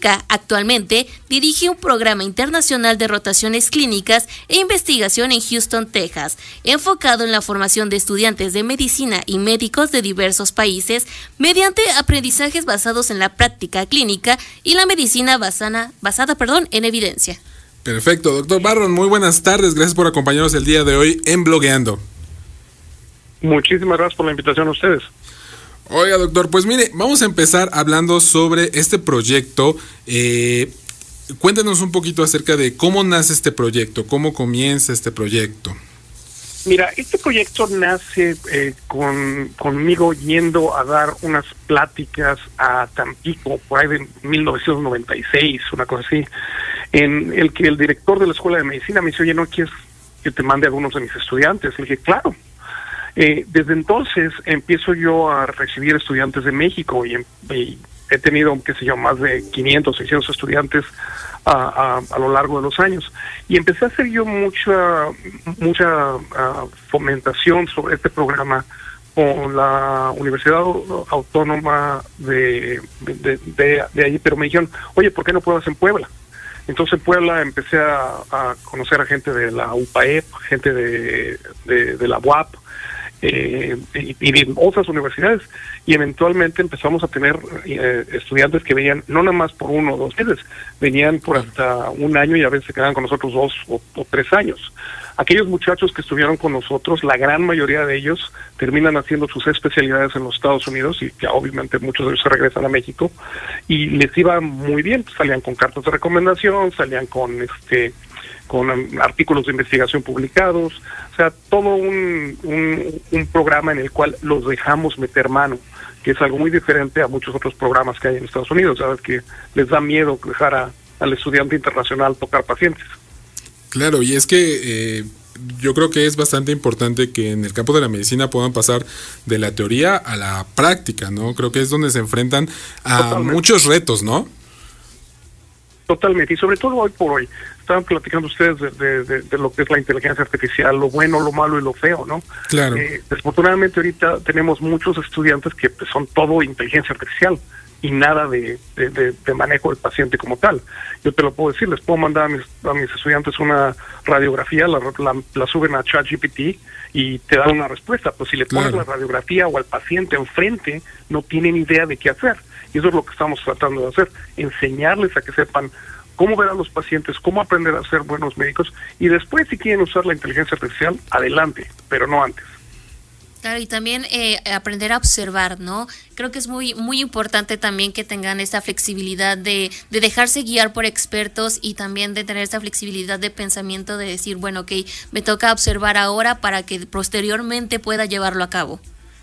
Clínica. Actualmente dirige un programa internacional de rotaciones clínicas e investigación en Houston, Texas, enfocado en la formación de estudiantes de medicina y médicos de diversos países mediante aprendizajes basados en la práctica clínica y la medicina basada en evidencia. Perfecto, doctor Barron, muy buenas tardes, gracias por acompañarnos el día de hoy en Blogueando. Muchísimas gracias por la invitación a ustedes. Oiga, doctor, pues mire, vamos a empezar hablando sobre este proyecto. Cuéntanos un poquito acerca de cómo nace este proyecto, cómo comienza este proyecto. Mira, este proyecto nace conmigo yendo a dar unas pláticas a Tampico, por ahí de 1996, una cosa así, en el que el director de la Escuela de Medicina me dice, oye, ¿no quieres que te mande a algunos de mis estudiantes? Y le dije, claro. Desde entonces empiezo yo a recibir estudiantes de México y he tenido, más de 500, 600 estudiantes a lo largo de los años. Y empecé a hacer yo mucha fomentación sobre este programa con la Universidad Autónoma de allí, pero me dijeron, oye, ¿por qué no pruebas en Puebla? Entonces en Puebla empecé a conocer a gente de la UPAEP, gente de la UAP, y de otras universidades, y eventualmente empezamos a tener estudiantes que venían no nada más por 1 o 2 meses, venían por hasta 1 año y a veces se quedaban con nosotros 2 o 3 años. Aquellos muchachos que estuvieron con nosotros, la gran mayoría de ellos terminan haciendo sus especialidades en los Estados Unidos y que obviamente muchos de ellos se regresan a México y les iba muy bien, salían con cartas de recomendación, salían con artículos de investigación publicados, o sea, todo un programa en el cual los dejamos meter mano, que es algo muy diferente a muchos otros programas que hay en Estados Unidos, sabes que les da miedo dejar al estudiante internacional tocar pacientes. Claro, y es que yo creo que es bastante importante que en el campo de la medicina puedan pasar de la teoría a la práctica, ¿no? Creo que es donde se enfrentan a muchos retos, ¿no? Totalmente, y sobre todo hoy por hoy. Estaban platicando ustedes de lo que es la inteligencia artificial, lo bueno, lo malo y lo feo, ¿no? Claro. Desafortunadamente ahorita tenemos muchos estudiantes que son todo inteligencia artificial y nada de manejo del paciente como tal. Yo te lo puedo decir, les puedo mandar a mis estudiantes una radiografía, la suben a ChatGPT y te dan una respuesta, pues si le pones la radiografía o al paciente enfrente, no tienen idea de qué hacer. Y eso es lo que estamos tratando de hacer, enseñarles a que sepan cómo ver a los pacientes, cómo aprender a ser buenos médicos, y después si quieren usar la inteligencia artificial, adelante, pero no antes. Claro, y también aprender a observar, ¿no? Creo que es muy muy importante también que tengan esta flexibilidad de dejarse guiar por expertos y también de tener esta flexibilidad de pensamiento de decir, bueno, ok, me toca observar ahora para que posteriormente pueda llevarlo a cabo.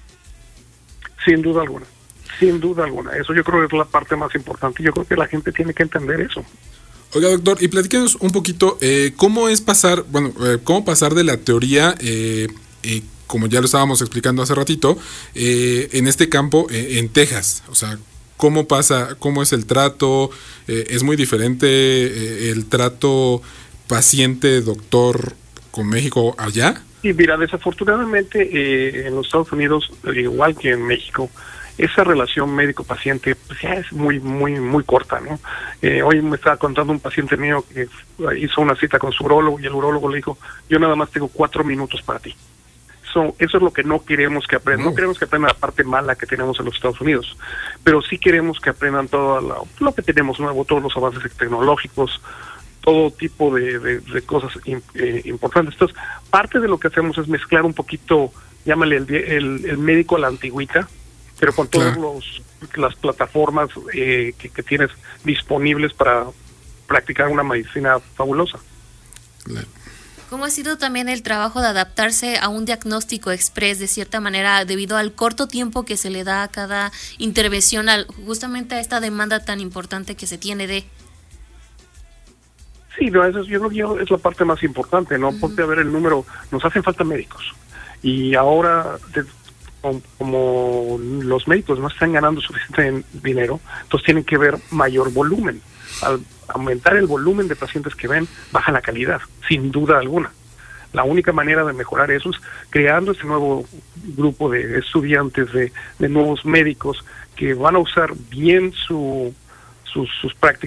Sin duda alguna. Sin duda alguna, eso yo creo que es la parte más importante. Yo creo que la gente tiene que entender eso. Oiga, doctor, y platíquenos un poquito cómo pasar de la teoría, como ya lo estábamos explicando hace ratito, en este campo en Texas. O sea, cómo es el trato, es muy diferente el trato paciente-doctor con México allá. Y mira, desafortunadamente en los Estados Unidos, igual que en México, esa relación médico-paciente pues ya es muy corta, ¿no? Hoy me estaba contando un paciente mío que hizo una cita con su urólogo y el urólogo le dijo, yo nada más tengo 4 minutos para ti. Eso es lo que no queremos que aprendan. No queremos que aprendan la parte mala que tenemos en los Estados Unidos, pero sí queremos que aprendan todo lo que tenemos nuevo, todos los avances tecnológicos, todo tipo de cosas importantes. Entonces, parte de lo que hacemos es mezclar un poquito, llámale el médico a la antigüita, pero con todas las plataformas que tienes disponibles para practicar una medicina fabulosa. ¿Cómo ha sido también el trabajo de adaptarse a un diagnóstico express de cierta manera debido al corto tiempo que se le da a cada intervención, justamente a esta demanda tan importante que se tiene de? Sí, no, eso yo creo que es la parte más importante, ¿no? Ponte a ver el número, nos hacen falta médicos y ahora como los médicos no están ganando suficiente dinero, entonces tienen que ver mayor volumen. Al aumentar el volumen de pacientes que ven, baja la calidad, sin duda alguna. La única manera de mejorar eso es creando ese nuevo grupo de estudiantes, de nuevos médicos que van a usar bien sus prácticas